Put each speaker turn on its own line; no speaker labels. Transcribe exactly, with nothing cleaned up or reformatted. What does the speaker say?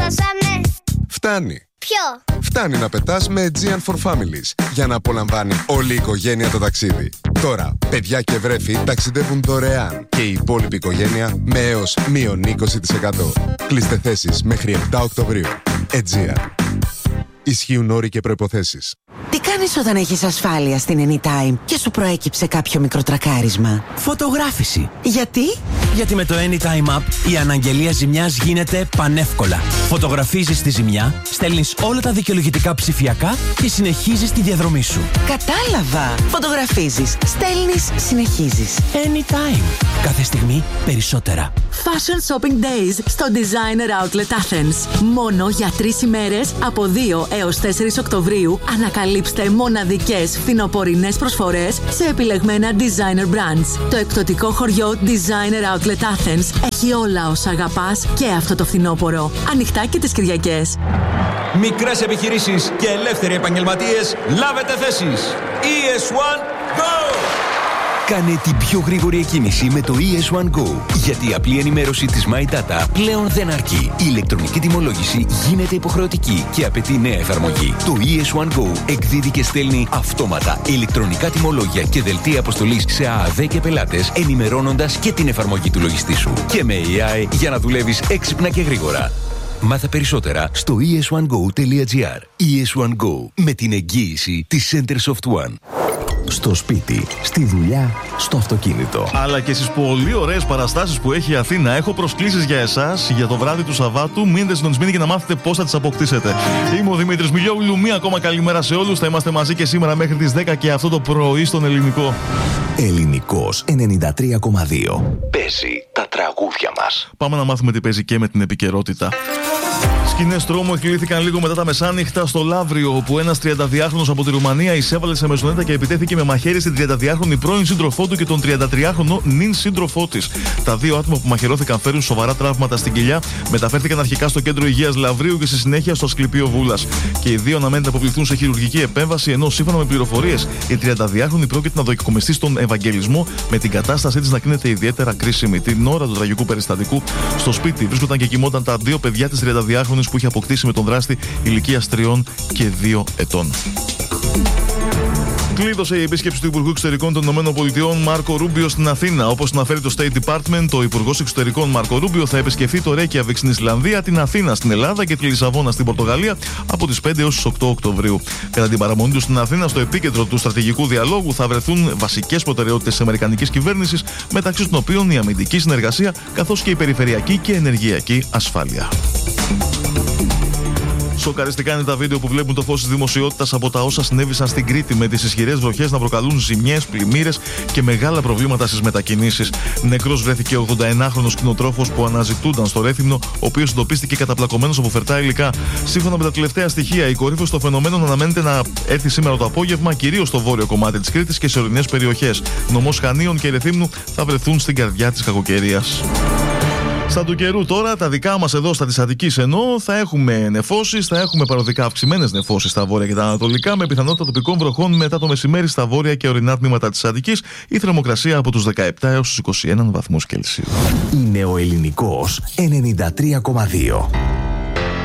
τελειώσαμε.
Φτάνει.
Ποιο?
Φτάνει να πετάς με Aegean for Families για να απολαμβάνει όλη η οικογένεια το ταξίδι. Τώρα, παιδιά και βρέφη ταξιδεύουν δωρεάν και η υπόλοιπη οικογένεια με έως μείον είκοσι τοις εκατό. Κλείστε θέσεις μέχρι επτά Οκτωβρίου. Aegean. Ισχύουν όροι και προϋποθέσεις.
Τι κάνεις όταν έχεις ασφάλεια στην Anytime και σου προέκυψε κάποιο μικροτρακάρισμα?
Φωτογράφηση.
Γιατί?
Γιατί με το Anytime App η αναγγελία ζημιάς γίνεται πανεύκολα. Φωτογραφίζεις τη ζημιά, στέλνεις όλα τα δικαιολογητικά ψηφιακά και συνεχίζεις τη διαδρομή σου.
Κατάλαβα. Φωτογραφίζεις, στέλνεις, συνεχίζεις.
Anytime. Κάθε στιγμή περισσότερα.
Fashion Shopping Days στο Designer Outlet Athens. Μόνο για τρεις ημέρες από δύο έως τέσσερις Οκτωβρίου ανακαλύψτε μοναδικές φθινοπορεινές προσφορές σε επιλεγμένα designer brands. Το εκπτωτικό χωριό Designer Outlet Athens έχει όλα όσα αγαπάς και αυτό το φθινόπωρο. Ανοιχτά και τις Κυριακές.
Μικρές επιχειρήσεις και ελεύθεροι επαγγελματίες, λάβετε θέσεις. ι ες one Go!
Κάνε την πιο γρήγορη εκκίνηση με το ι ες one Go. Γιατί η απλή ενημέρωση της My Data πλέον δεν αρκεί. Η ηλεκτρονική τιμολόγηση γίνεται υποχρεωτική και απαιτεί νέα εφαρμογή. Το ι ες one Go εκδίδει και στέλνει αυτόματα ηλεκτρονικά τιμολόγια και δελτία αποστολής σε ΑΑΔ και πελάτες, ενημερώνοντας και την εφαρμογή του λογιστή σου. Και με έι άι για να δουλεύεις έξυπνα και γρήγορα. Μάθε περισσότερα στο ι ες one go τελεία τζι άρ. ι ες one Go, με την εγγύηση της Centersoft One. Στο σπίτι, στη δουλειά, στο αυτοκίνητο.
Αλλά και στις πολύ ωραίες παραστάσεις που έχει η Αθήνα. Έχω προσκλήσεις για εσάς για το βράδυ του Σαββάτου. Μείνετε συντονισμένοι για να μάθετε πώς θα τις αποκτήσετε. Είμαι ο Δημήτρης Μιλιόγλου. Μία ακόμα καλημέρα σε όλους. Θα είμαστε μαζί και σήμερα μέχρι τις δέκα και αυτό το πρωί στον Ελληνικό.
Ελληνικός ενενήντα τρία κόμμα δύο. Παίζει τα τραγούδια μας.
Πάμε να μάθουμε τι παίζει και με την επικαιρότητα. Σκηνές τρόμου εκκλήθηκαν λίγο μετά τα μεσάνυχτα στο Λαύριο, όπου ένας τριανταδυάχρονος από τη Ρουμανία εισέβαλε σε μεζονέτα και επιτέθηκε με μαχαίρι στην τριανταδυάχρονη πρώην σύντροφό του και τον τριαντατριάχρονο νυν σύντροφό της. Τα δύο άτομα που μαχαιρώθηκαν φέρουν σοβαρά τραύματα στην κοιλιά, μεταφέρθηκαν αρχικά στο κέντρο υγείας Λαυρίου και στη συνέχεια στο Ασκληπείο Βούλας. Και οι δύο αναμένεται να αποβληθούν σε χειρουργική επέμβαση, ενώ σύμφωνα με πληροφορίες η τριανταδυάχρονη πρόκειται να δοκιμαστεί στον Ευαγγελισμό, με την κατάστασή της να κρίνεται ιδιαίτερα κρίσιμη. Την ώρα του τραγικού περιστατικού, στο σπίτι βρίσκονταν και κοιμόταν τα δύο παιδιά της τριανταδυάχρονης που είχε αποκτήσει με τον δράστη ηλικίας τριών και δύο ετών. Κλείδωσε η επίσκεψη του Υπουργού Εξωτερικών των ΗΠΑ Μάρκο Ρούμπιο στην Αθήνα. Όπως αναφέρει το State Department, ο Υπουργός Εξωτερικών Μάρκο Ρούμπιο θα επισκεφθεί το Ρέικιαβικ στην Ισλανδία, την Αθήνα στην Ελλάδα και τη Λισαβόνα στην Πορτογαλία από τις πέντε έως τις οκτώ Οκτωβρίου. Κατά την παραμονή του στην Αθήνα, στο επίκεντρο του στρατηγικού διαλόγου θα βρεθούν βασικές προτεραιότητες της αμερικανικής κυβέρνησης, μεταξύ των οποίων η αμυντική συνεργασία καθώς και η περιφερειακή και ενεργειακή ασφάλεια. Σοκαριστικά είναι τα βίντεο που βλέπουν το φως της δημοσιότητας από τα όσα συνέβησαν στην Κρήτη, με τις ισχυρές βροχές να προκαλούν ζημιές, πλημμύρες και μεγάλα προβλήματα στις μετακινήσεις. Νεκρός βρέθηκε ο ογδοαενάχρονος κτηνοτρόφος που αναζητούνταν στο Ρέθυμνο, ο οποίος εντοπίστηκε καταπλακωμένος από φερτά υλικά. Σύμφωνα με τα τελευταία στοιχεία, η κορύφωση των φαινομένων αναμένεται να έρθει σήμερα το απόγευμα, κυρίως στο βόρειο κομμάτι της Κρήτης και σε ορεινές περιοχές. Νομός Χανίων και Ρεθύμνου θα βρεθούν στην καρδιά της κακοκαιρίας. Στα του καιρού τώρα, τα δικά μας εδώ στα της Αττικής, ενώ θα έχουμε νεφώσεις, θα έχουμε παροδικά αυξημένες νεφώσεις στα βόρεια και τα ανατολικά, με πιθανότητα τοπικών βροχών μετά το μεσημέρι στα βόρεια και ορεινά τμήματα της Αττικής. Η θερμοκρασία από τους δεκαεπτά έως τους είκοσι ένα βαθμούς Κελσίου.
Είναι ο Ελληνικός ενενήντα τρία κόμμα δύο.